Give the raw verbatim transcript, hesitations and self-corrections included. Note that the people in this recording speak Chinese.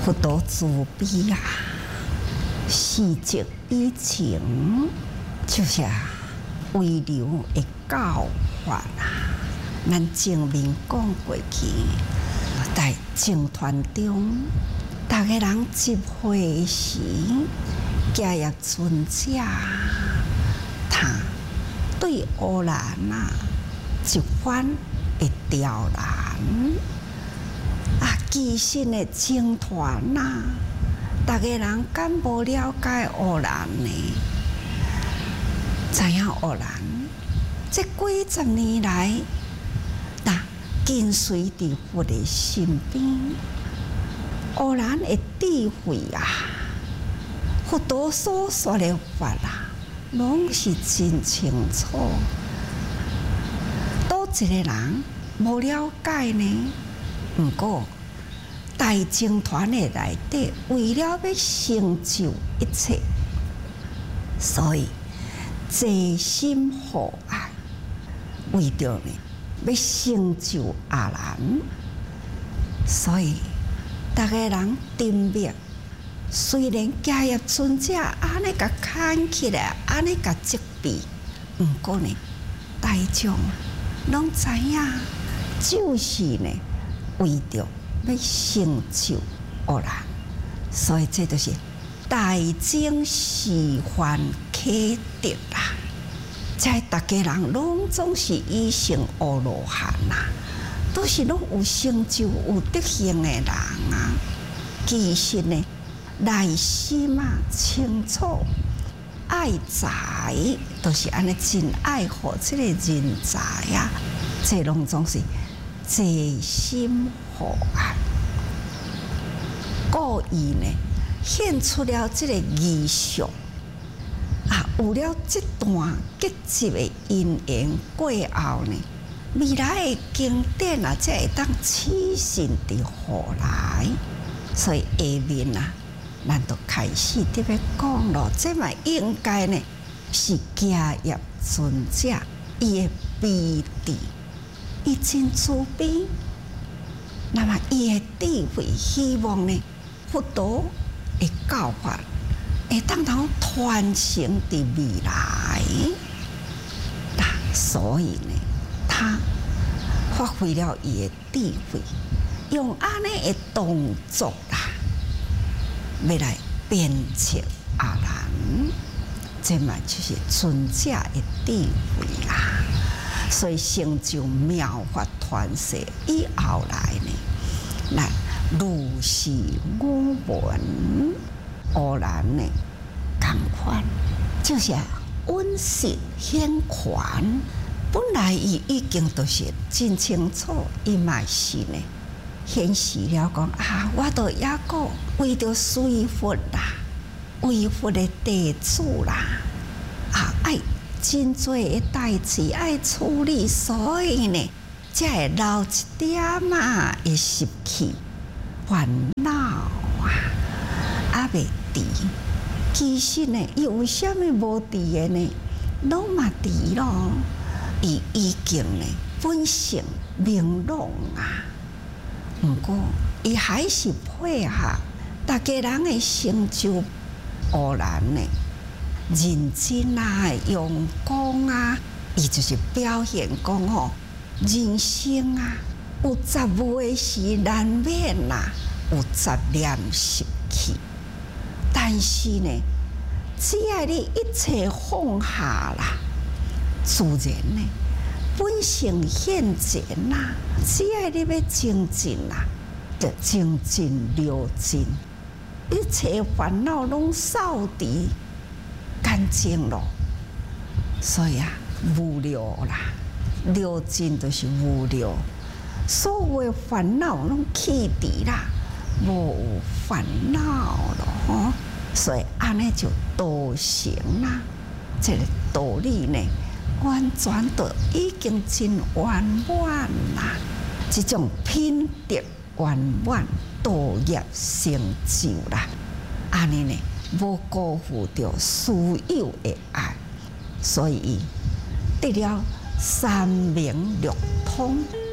佛陀慈悲啊，世极以情，就是为流的教法啊。咱前面讲过去，在僧团中，大家人集会时，迦叶尊者他对乌兰啊一番的刁难啊，其实的僧团啊，大家人敢无了解乌兰呢？知影乌兰这几十年来，那跟随伫佛的身边，乌兰的智慧啊，佛陀所说的法啊，拢是真清楚。多一个人无了解呢？不过大僧团的内底，为了要成就一切，所以齐心合爱，为着呢要成就阿难，所以大家人沉默。虽然迦叶尊者安尼甲看起来，安尼甲责备，不过呢，大众拢知影，就是呢，为着要成就乌兰，所以这就是大僧示范启迪啦。在大家人拢总是以成阿罗汉啦，都是拢有成就、有德行的人啊。其实呢，内心啊清楚，爱财都、就是安尼真爱护这个人才啊，这拢总是齐心合爱。故意呢，献出了这个义相啊，有了这段结集的因缘过后呢，未来的经典啊，才会当起信伫后来。所以下面啊，咱就开始伫要讲咯。这嘛应该呢，是迦叶尊者伊的悲智，伊真慈悲。那么伊的智慧，希望呢，佛陀的教法会当通传承伫未来。那所以呢，他发挥了伊的智慧。用安尼的动作啦，要来变成阿难，这嘛就是尊者的智慧啦。所以成就妙法传世以后来呢，那如是我闻乌兰呢，同款就是温习显宽。本来伊已经都是真清楚，伊嘛是呢。显示了讲啊，我都也个为着随佛啦，为佛的弟子啦，啊，爱真多的代志爱处理，所以呢，才会留一点嘛会失去烦恼啊，啊未除。其实呢，伊为什么无除的呢？拢嘛除咯，伊已经呢本性明朗啊。不过，伊还是配合大家人的成就，乌兰呢认真啊、用功啊，伊就是表现讲吼，人生啊有十有是难免啦，有十念失去，但是呢，只要你一切放下啦，自然呢。本性现前呐，只要你要精进呐，就精进了尽，一切烦恼拢扫除干净咯。所以啊，无聊啦，了尽就是无聊，所有的烦恼拢去除啦，无有烦恼咯吼。所以安尼就道成啦，这个道理呢。完全都已经真圆满啦！这种品德圆满，道业成就啦，安尼呢，无辜负着所有的爱，所以得了三明六通。